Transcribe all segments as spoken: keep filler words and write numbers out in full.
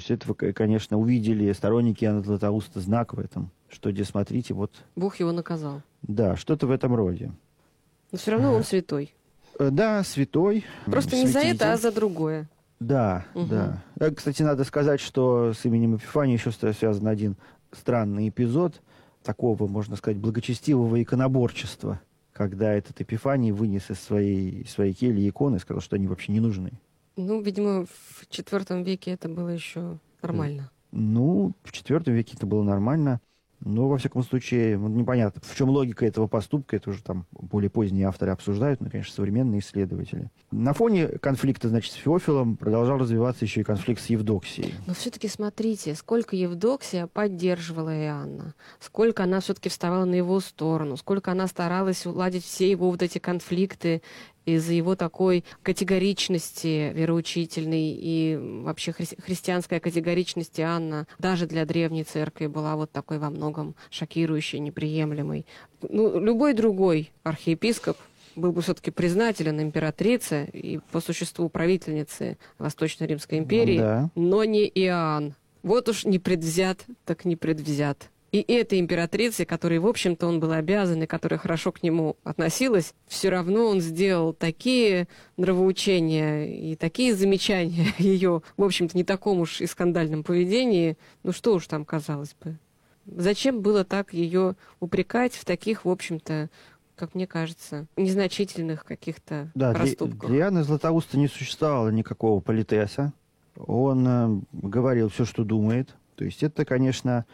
есть этого, конечно, увидели сторонники Иоанна Златоуста знак в этом, что, где, смотрите, вот... Бог его наказал. Да, что-то в этом роде. Но все равно он святой. Да, святой. Просто не за это, а за другое. Да, угу. да. Кстати, надо сказать, что с именем Эпифания еще связан один странный эпизод такого, можно сказать, благочестивого иконоборчества, когда этот Эпифаний вынес из своей, своей кельи иконы и сказал, что они вообще не нужны. Ну, видимо, в четвертом веке это было еще нормально. Ну, в четвертом веке это было нормально. Но, во всяком случае, ну, непонятно, в чем логика этого поступка, это уже там более поздние авторы обсуждают, но, конечно, современные исследователи. На фоне конфликта, значит, с Феофилом продолжал развиваться еще и конфликт с Евдоксией. Но все-таки смотрите, сколько Евдоксия поддерживала Иоанна, сколько она все-таки вставала на его сторону, сколько она старалась уладить все его вот эти конфликты из-за его такой категоричности вероучительной и вообще хри- христианская категоричность Иоанна даже для древней церкви была вот такой во многом шокирующей, неприемлемой. Ну, любой другой архиепископ был бы все-таки признателен императрице и по существу правительнице Восточно-Римской империи, да. но не Иоанн. Вот уж не предвзят, так не предвзят. И этой императрице, которой, в общем-то, он был обязан, и которая хорошо к нему относилась, все равно он сделал такие нравоучения и такие замечания ее, в общем-то, не таком уж и скандальном поведении. Ну что уж там, казалось бы. Зачем было так ее упрекать в таких, в общем-то, как мне кажется, незначительных каких-то да, проступках? Для, для Иоанна Златоуста не существовало никакого политеса. Он э, говорил все, что думает. То есть это, конечно,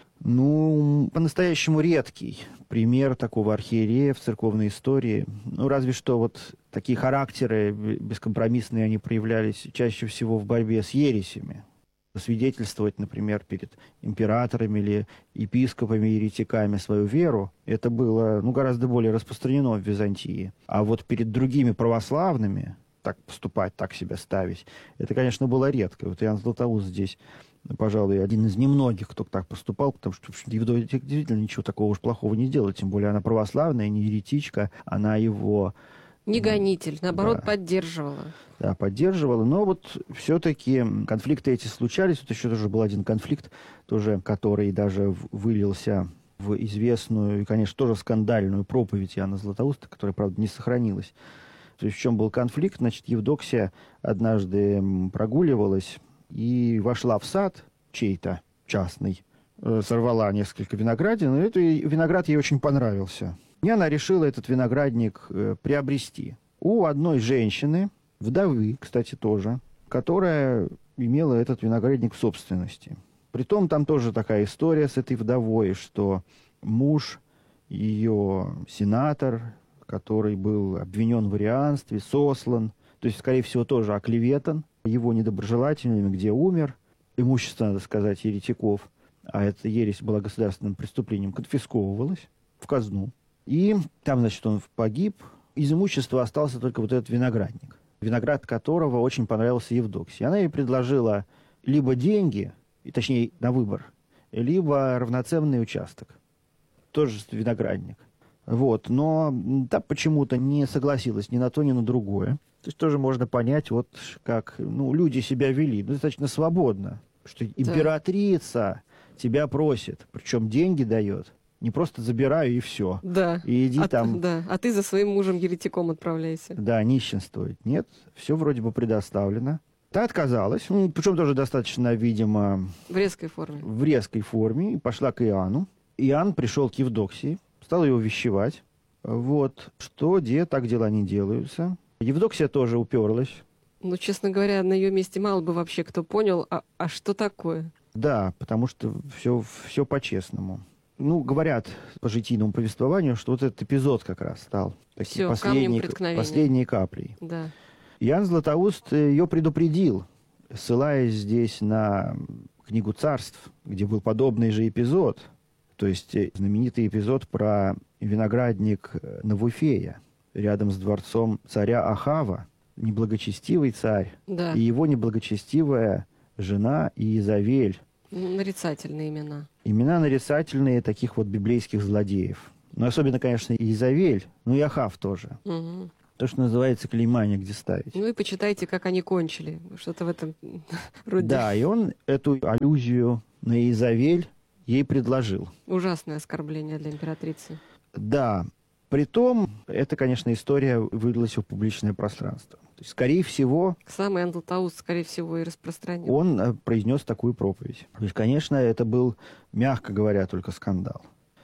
ну, по-настоящему редкий пример такого архиерея в церковной истории. Ну, разве что вот такие характеры бескомпромиссные, они проявлялись чаще всего в борьбе с ересями. Свидетельствовать, например, перед императорами или епископами, еретиками свою веру, это было, ну, гораздо более распространено в Византии. А вот перед другими православными так поступать, так себя ставить, это, конечно, было редко. Вот Иоанн Златоуст здесь, пожалуй, один из немногих, кто так поступал, потому что, в общем, Евдокия действительно ничего такого уж плохого не делала, тем более она православная, не еретичка, она его... Не гонитель, наоборот, да, поддерживала. Да, поддерживала, но вот все-таки конфликты эти случались. Вот еще тоже был один конфликт, тоже, который даже вылился в известную и, конечно, тоже скандальную проповедь Иоанна Златоуста, которая, правда, не сохранилась. То есть в чем был конфликт? Значит, Евдоксия однажды прогуливалась и вошла в сад чей-то частный, сорвала несколько виноградин, и этот виноград ей очень понравился. И она решила этот виноградник приобрести у одной женщины, вдовы, кстати, тоже, которая имела этот виноградник в собственности. Притом там тоже такая история с этой вдовой, что муж ее сенатор, который был обвинен в арианстве, сослан, то есть, скорее всего, тоже оклеветан его недоброжелателями, где умер. Имущество, надо сказать, еретиков, а эта ересь была государственным преступлением, конфисковывалось в казну. И там, значит, он погиб. Из имущества остался только вот этот виноградник, виноград которого очень понравился Евдоксии. Она ей предложила либо деньги, и, точнее, на выбор, либо равноценный участок. Тоже виноградник. Вот. Но та почему-то не согласилась ни на то, ни на другое. То есть тоже можно понять, вот как ну, люди себя вели. Ну, достаточно свободно. Что императрица да. тебя просит, причем деньги дает. Не просто забираю и все. Да. И иди а там... Ты, да. А ты за своим мужем-еретиком отправляйся. Да, нищенствовать. Нет, все вроде бы предоставлено. Та отказалась, ну, причем тоже достаточно, видимо... В резкой форме. В резкой форме. И пошла к Иоанну. Иоанн пришел к Евдоксии, стал ее увещевать. Вот. Что, где, так дела не делаются. Евдоксия тоже уперлась. Ну, честно говоря, на ее месте мало бы вообще кто понял, а, а что такое? Да, потому что все, все по-честному. Ну, говорят по житийному повествованию, что вот этот эпизод как раз стал таким последней, последней каплей. Да. Иоанн Златоуст ее предупредил, ссылаясь здесь на книгу «Царств», где был подобный же эпизод, то есть знаменитый эпизод про виноградник Навуфея рядом с дворцом царя Ахава, неблагочестивый царь, да. и его неблагочестивая жена Иезавель. Нарицательные имена. Имена нарицательные таких вот библейских злодеев. Ну, особенно, конечно, Иезавель, ну и Ахав тоже. Угу. То, что называется, клейма негде ставить. Ну и почитайте, как они кончили. Что-то в этом роде. Да, и он эту аллюзию на Иезавель ей предложил. Ужасное оскорбление для императрицы. Да. Притом, это, конечно, история вылилась в публичное пространство. То есть, скорее всего... Сам Иоанн Златоуст, скорее всего, и распространил. Он произнес такую проповедь. То есть, конечно, это был, мягко говоря, только скандал.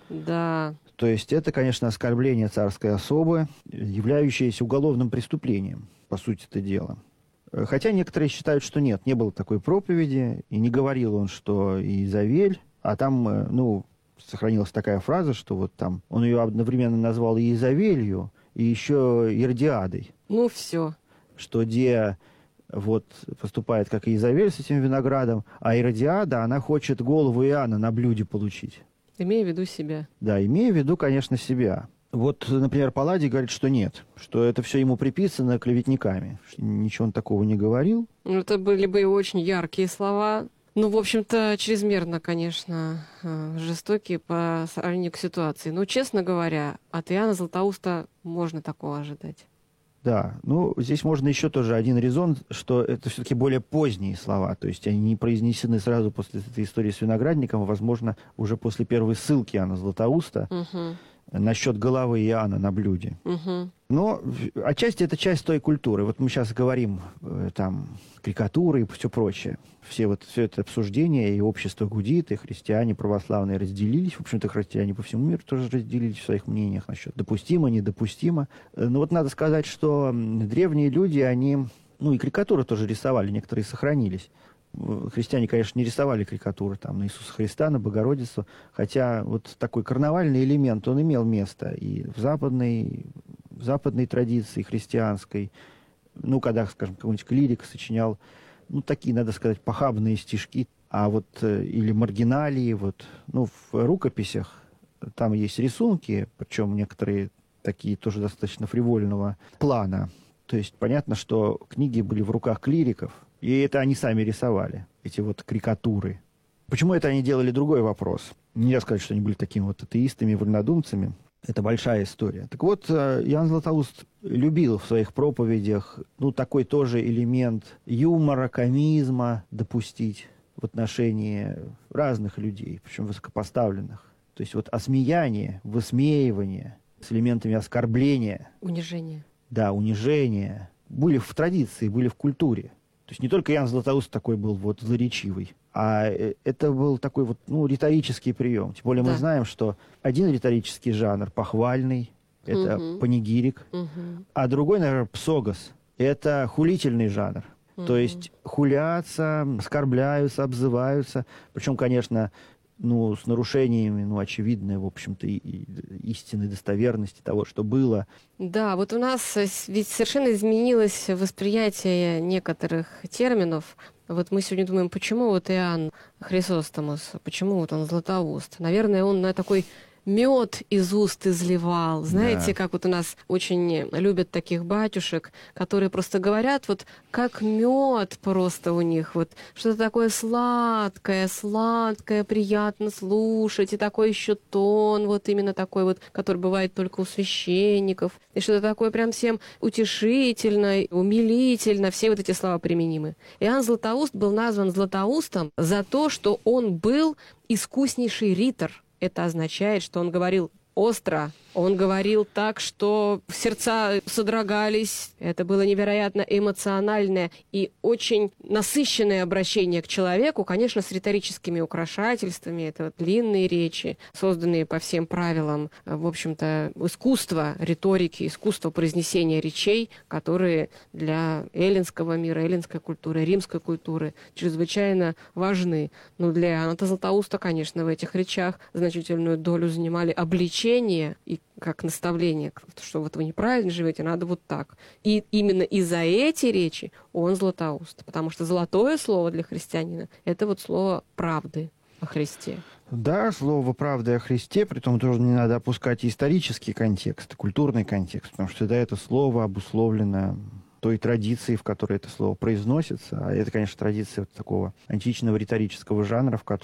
Да. То есть, это, конечно, оскорбление царской особы, являющееся уголовным преступлением, по сути это дело. Хотя некоторые считают, что нет, не было такой проповеди, и не говорил он, что Иезавель, а там, ну... сохранилась такая фраза, что вот там он ее одновременно назвал Иезавелью и еще Иродиадой. Ну, все. Что Диа вот поступает как Иезавель с этим виноградом, а Иродиада, она хочет голову Иоанна на блюде получить. Имея в виду себя. Да, имея в виду, конечно, себя. Вот, например, Палладий говорит, что нет, что это все ему приписано клеветниками. Ничего он такого не говорил. Ну, это были бы и очень яркие слова. Ну, в общем-то, чрезмерно, конечно, жестокие по сравнению к ситуации. Но, честно говоря, от Иоанна Златоуста можно такого ожидать. Да, ну, здесь можно еще тоже один резон, что это все-таки более поздние слова, то есть они не произнесены сразу после этой истории с виноградником, а, возможно, уже после первой ссылки Иоанна Златоуста угу. насчет головы Иоанна на блюде. Угу. Но отчасти это часть той культуры. Вот мы сейчас говорим там карикатуры и все прочее. Все, вот, все это обсуждение, и общество гудит, и христиане православные разделились. В общем-то, христиане по всему миру тоже разделились в своих мнениях насчет допустимо, недопустимо. Но вот надо сказать, что древние люди, они, ну и карикатуры тоже рисовали, некоторые сохранились. Христиане, конечно, не рисовали карикатуры там, на Иисуса Христа, на Богородицу, хотя вот такой карнавальный элемент, он имел место и в западной, в западной традиции христианской. Ну, когда, скажем, какой-нибудь клирик сочинял, ну, такие, надо сказать, похабные стишки, а вот, или маргиналии, вот, ну, в рукописях там есть рисунки, причем некоторые такие тоже достаточно фривольного плана. То есть понятно, что книги были в руках клириков, и это они сами рисовали, эти вот карикатуры. Почему это они делали, другой вопрос. Нельзя сказать, что они были такими вот атеистами, вольнодумцами. Это большая история. Так вот, Иоанн Златоуст любил в своих проповедях, ну, такой тоже элемент юмора, комизма допустить в отношении разных людей, причем высокопоставленных. То есть вот осмеяние, высмеивание с элементами оскорбления. Унижение. Да, унижение. Были в традиции, были в культуре. То есть не только Иоанн Златоуст такой был вот злоречивый, а это был такой вот, ну, риторический прием. Тем более да. мы знаем, что один риторический жанр похвальный, это угу. панигирик, угу. а другой, наверное, псогос, это хулительный жанр. Угу. То есть хулятся, оскорбляются, обзываются. Причем, конечно, ну, с нарушениями, ну, очевидной, в общем-то, и, и истинной достоверности того, что было. Да, вот у нас ведь совершенно изменилось восприятие некоторых терминов. Вот мы сегодня думаем, почему вот Иоанн Хрисостомос, почему вот он Златоуст? Наверное, он на такой мед из уст изливал. Знаете, да. как вот у нас очень любят таких батюшек, которые просто говорят, вот как мед просто у них, вот что-то такое сладкое, сладкое, приятно слушать, и такой еще тон, вот именно такой вот, который бывает только у священников, и что-то такое прям всем утешительно, умилительно, все вот эти слова применимы. Иоанн Златоуст был назван Златоустом за то, что он был искуснейший ритор. Это означает, что он говорил остро, он говорил так, что сердца содрогались. Это было невероятно эмоциональное и очень насыщенное обращение к человеку, конечно, с риторическими украшательствами. Это вот длинные речи, созданные по всем правилам, в общем-то, искусства риторики, искусства произнесения речей, которые для эллинского мира, эллинской культуры, римской культуры чрезвычайно важны. Но для Иоанна Златоуста, конечно, в этих речах значительную долю занимали обличения и как наставление, что вот вы неправильно живете, надо вот так. И именно из-за эти речи он Златоуст, потому что золотое слово для христианина – это вот слово правды о Христе. Да, слово правды о Христе, притом тоже не надо опускать и исторический контекст, культурный контекст, потому что да, это слово обусловлено той традиции, в которой это слово произносится, а это, конечно, традиция вот такого античного риторического жанра, в которой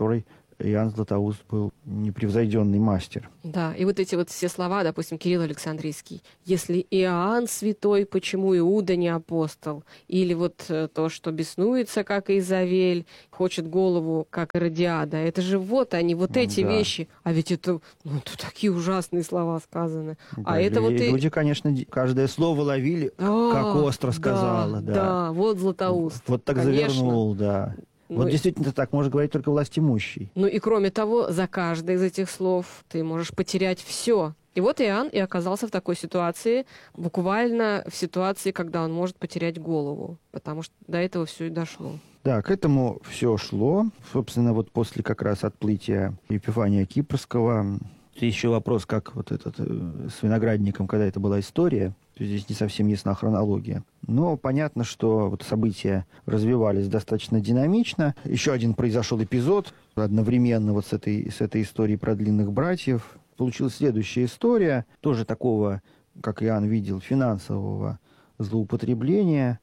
Иоанн Златоуст был непревзойденный мастер. Да, и вот эти вот все слова, допустим, Кирилл Александрийский. Если Иоанн святой, почему Иуда не апостол? Или вот то, что беснуется, как Изавель, хочет голову, как Иродиада. Это же вот они, вот эти да. вещи. А ведь это, ну, это такие ужасные слова сказаны. Да, а это вот и... Люди, конечно, каждое слово ловили, а, как остро сказала. Да, да. да, вот Златоуст. Вот так конечно. Завернул, да. Вот Ну, действительно так может говорить только власть имущий. Ну и кроме того, за каждое из этих слов ты можешь потерять все. И вот Иоанн и оказался в такой ситуации, буквально в ситуации, когда он может потерять голову, потому что до этого все и дошло. Да, к этому все шло. Собственно, вот после как раз отплытия Епифания Кипрского. Еще вопрос, как вот этот э, с виноградником, когда это была история. Здесь не совсем ясна хронология. Но понятно, что вот события развивались достаточно динамично. Еще один произошел эпизод одновременно вот с этой, с этой историей про длинных братьев. Получилась следующая история, тоже такого, как Иоанн видел, финансового злоупотребления.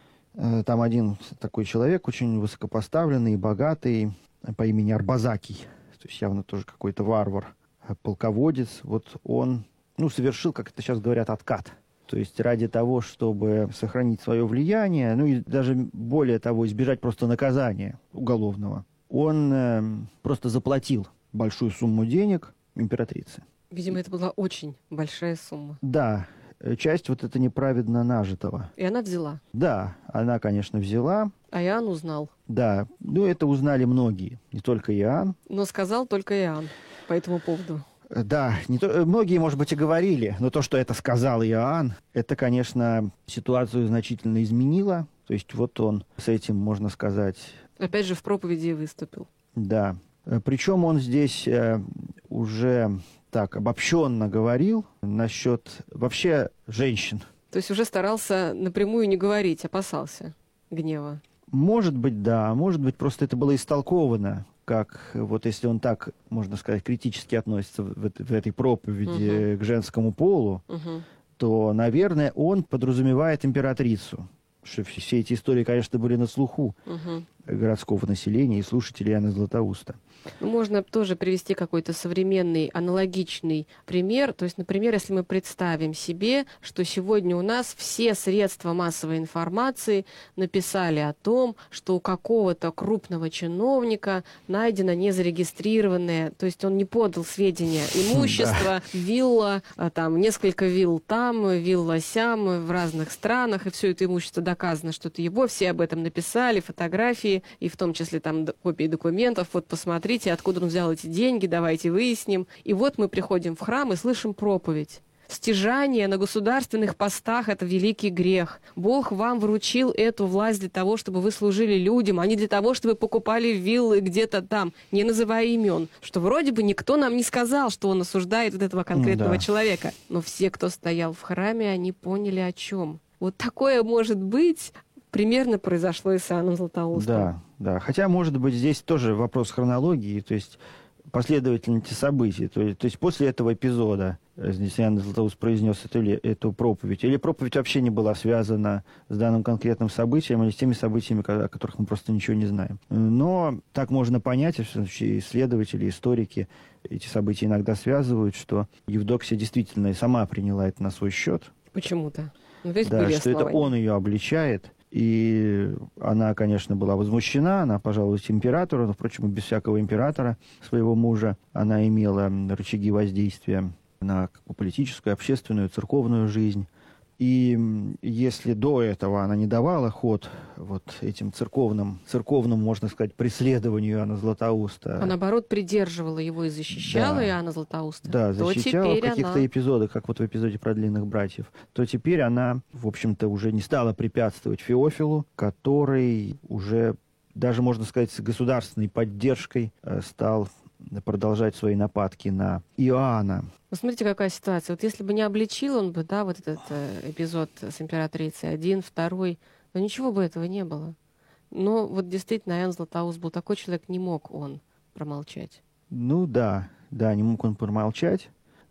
Там один такой человек, очень высокопоставленный, богатый, по имени Арбазакий, то есть явно тоже какой-то варвар, полководец. Вот он, ну, совершил, как это сейчас говорят, откат. То есть ради того, чтобы сохранить свое влияние, ну и даже более того, избежать просто наказания уголовного, он э, просто заплатил большую сумму денег императрице. Видимо, это была очень большая сумма. Да, часть вот это неправедно нажитого. И она взяла. Да, она, конечно, взяла. А Иоанн узнал. Да, ну это узнали многие, не только Иоанн. Но сказал только Иоанн по этому поводу. Да, не то, многие, может быть, и говорили, но то, что это сказал Иоанн, это, конечно, ситуацию значительно изменило. То есть вот он с этим, можно сказать... Опять же, в проповеди выступил. Да. Причем он здесь э, уже так обобщенно говорил насчет вообще женщин. То есть уже старался напрямую не говорить, опасался гнева. Может быть, да. Может быть, просто это было истолковано, как вот если он так, можно сказать, критически относится в, в этой проповеди угу. к женскому полу, угу. то, наверное, он подразумевает императрицу. Что все эти истории, конечно, были на слуху угу. городского населения и слушателей Иоанна Златоуста. Можно тоже привести какой-то современный аналогичный пример. То есть, например, если мы представим себе, что сегодня у нас все средства массовой информации написали о том, что у какого-то крупного чиновника найдено незарегистрированное, то есть он не подал сведения, имущество, вилла, там несколько вилл там, вилла сям в разных странах, и все это имущество доказано, что это его, все об этом написали, фотографии, и в том числе там копии документов, вот посмотрите, откуда он взял эти деньги, давайте выясним. И вот мы приходим в храм и слышим проповедь. Стяжание на государственных постах – это великий грех. Бог вам вручил эту власть для того, чтобы вы служили людям, а не для того, чтобы вы покупали виллы где-то там, не называя имен. Что вроде бы никто нам не сказал, что он осуждает вот этого конкретного да. человека. Но все, кто стоял в храме, они поняли, о чем. Вот такое может быть... Примерно произошло и с Иоанном Златоустом. Да, да. Хотя, может быть, здесь тоже вопрос хронологии, то есть последовательности событий. То есть, то есть после этого эпизода здесь Иоанн Златоуст произнес эту, эту проповедь, или проповедь вообще не была связана с данным конкретным событием, или с теми событиями, о которых мы просто ничего не знаем. Но так можно понять, и исследователи, историки эти события иногда связывают, что Евдоксия действительно и сама приняла это на свой счет. Почему-то. Ну, то есть да, были что это он ее обличает. И она, конечно, была возмущена, она пожаловалась императору, но, впрочем, без всякого императора, своего мужа, она имела рычаги воздействия на политическую, общественную, церковную жизнь. И если до этого она не давала ход вот этим церковным, церковным, можно сказать, преследованию Иоанна Златоуста. А наоборот, придерживала его и защищала да. Иоанна Златоуста. Да, защищала в каких-то она... эпизодах, как вот в эпизоде про длинных братьев. То теперь она, в общем-то, уже не стала препятствовать Феофилу, который уже, даже, можно сказать, с государственной поддержкой стал продолжать свои нападки на Иоанна. Ну, смотрите, какая ситуация. Вот если бы не обличил он бы, да, вот этот э, эпизод с императрицей, один, второй, но ничего бы этого не было. Но вот действительно Иоанн Златоуст был такой человек, не мог он промолчать. Ну да, да, не мог он промолчать.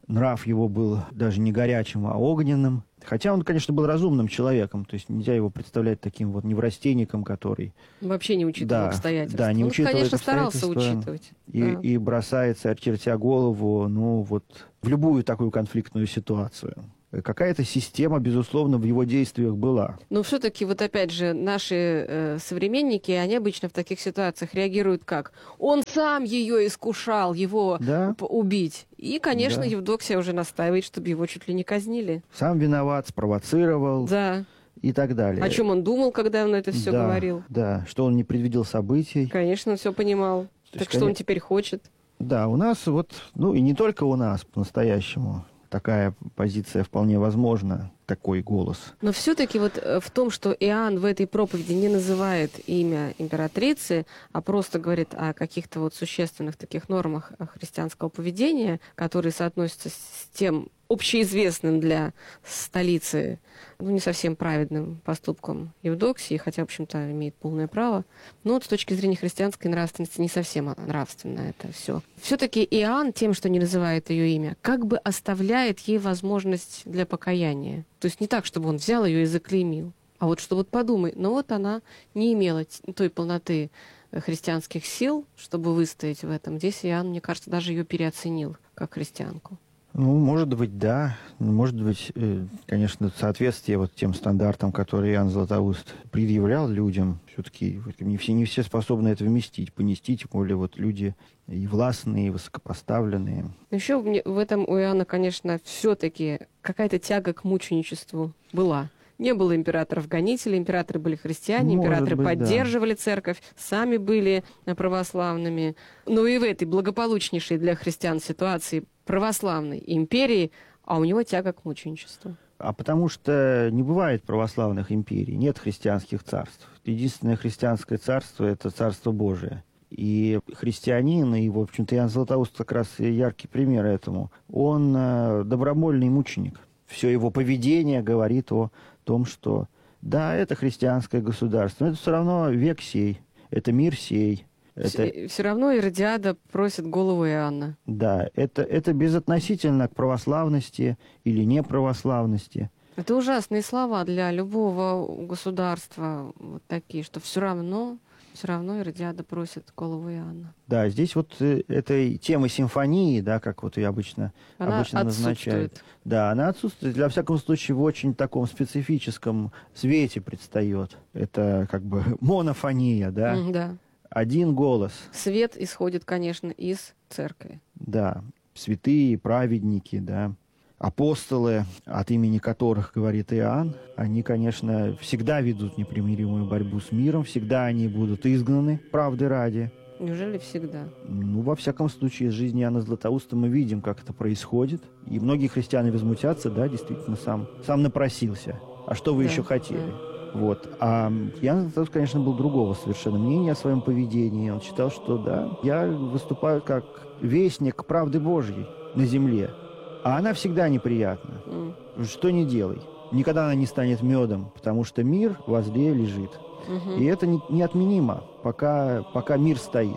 нрав его был даже не горячим, а огненным. Хотя он, конечно, был разумным человеком, то есть нельзя его представлять таким вот неврастенником, который... Вообще не учитывал да, обстоятельства. Да, не ну, учитывал конечно, старался учитывать. И, да. и бросается, очертя голову, ну вот, в любую такую конфликтную ситуацию. Какая-то система, безусловно, в его действиях была. Но все-таки, вот опять же, наши э, современники, они обычно в таких ситуациях реагируют как? Он сам ее искушал, его да? убить. И, конечно, да. Евдоксия уже настаивает, чтобы его чуть ли не казнили. Сам виноват, спровоцировал. Да. И так далее. О чем он думал, когда он это все да, говорил? Да, что он не предвидел событий. Конечно, он все понимал. То так есть, что конечно... он теперь хочет? Да, у нас вот, ну и не только у нас по-настоящему. Такая позиция вполне возможна, такой голос. Но все-таки вот в том, что Иоанн в этой проповеди не называет имя императрицы, а просто говорит о каких-то вот существенных таких нормах христианского поведения, которые соотносятся с тем общеизвестным для столицы, ну, не совсем праведным поступком Евдоксии, хотя, в общем-то, имеет полное право. Но вот с точки зрения христианской нравственности не совсем нравственно это все. Все-таки Иоанн тем, что не называет ее имя, как бы оставляет ей возможность для покаяния. То есть не так, чтобы он взял ее и заклеймил, а вот что вот подумай, но вот она не имела той полноты христианских сил, чтобы выстоять в этом. Здесь Иоанн, мне кажется, даже ее переоценил как христианку. Ну, может быть, да. Может быть, конечно, соответствие вот тем стандартам, которые Иоанн Златоуст предъявлял людям, все-таки не все, не все способны это вместить, понести, тем более вот люди и властные, и высокопоставленные. Еще в этом у Иоанна, конечно, все-таки какая-то тяга к мученичеству была. Не было императоров-гонителей, императоры были христиане, Может императоры быть, поддерживали да. церковь, сами были православными. Но и в этой благополучнейшей для христиан ситуации православной империи, а у него тяга к мученичеству. А потому что не бывает православных империй, нет христианских царств. Единственное христианское царство – это Царство Божие. И христианин, и, в общем-то, Иоанн Златоуст как раз яркий пример этому, он э, добровольный мученик. Все его поведение говорит о том, что да, это христианское государство, но это все равно век сей, это мир сей. Это... Все равно Иродиада просит голову Иоанна. Да, это, это безотносительно к православности или неправославности. Это ужасные слова для любого государства, вот такие, что все равно, все равно Иродиада просит голову Иоанна. Да, здесь вот этой темы симфонии, да, как вот ее обычно, она обычно назначают. Да, она отсутствует. Для всяком случае, в очень таком специфическом свете предстает. Это как бы монофония, да? Mm, да. Один голос. Свет исходит, конечно, из церкви. Да, святые, праведники, да, апостолы, от имени которых говорит Иоанн, они, конечно, всегда ведут непримиримую борьбу с миром, всегда они будут изгнаны правды ради. Неужели всегда? Ну, во всяком случае, из жизни Иоанна Златоуста мы видим, как это происходит. И многие христиане возмутятся, да, действительно, сам, сам напросился. А что вы да, еще хотели? Да. Вот. А Иоанн Златоуст, конечно, был другого совершенно мнения о своем поведении. Он считал, что да, я выступаю как вестник правды Божьей на земле, а она всегда неприятна. Mm. Что ни делай. Никогда она не станет медом, потому что мир возле лежит. Mm-hmm. И это не, неотменимо, пока, пока мир стоит.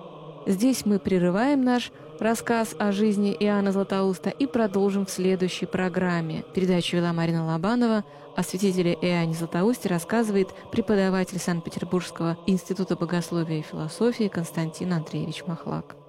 Здесь мы прерываем наш рассказ о жизни Иоанна Златоуста и продолжим в следующей программе. Передачу вела Марина Лобанова. О святителе Иоанне Златоусте рассказывает преподаватель Санкт-Петербургского института богословия и философии Константин Андреевич Махлак.